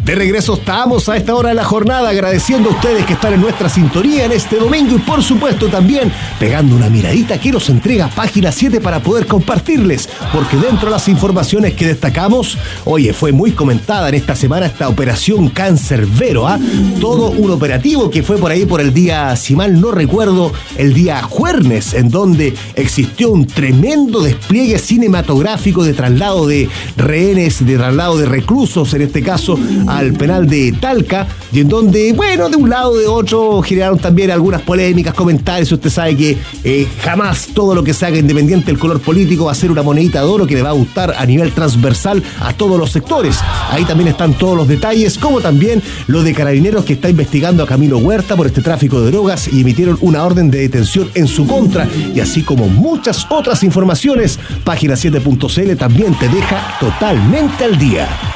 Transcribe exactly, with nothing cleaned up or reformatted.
De regreso estamos a esta hora de la jornada, agradeciendo a ustedes que están en nuestra sintonía en este domingo y por supuesto también pegando una miradita que nos entrega Página siete para poder compartirles, porque dentro de las informaciones que destacamos, oye, fue muy comentada en esta semana esta operación Cancerbero, ¿ah? Todo un operativo que fue por ahí por el día, si mal no recuerdo, el día jueves, en donde existió un tremendo despliegue cinematográfico de traslado de rehenes, de traslado de reclusos, en este caso, al penal de Talca, y en donde, bueno, de un lado o de otro generaron también algunas polémicas, comentarios. Usted sabe que eh, jamás todo lo que se haga independiente del color político va a ser una monedita de oro que le va a gustar a nivel transversal a todos los sectores. Ahí también están todos los detalles, como también lo de Carabineros, que está investigando a Camilo Huerta por este tráfico de drogas y emitieron una orden de detención en su contra, y así como muchas otras informaciones, página siete punto c l también te deja totalmente al día.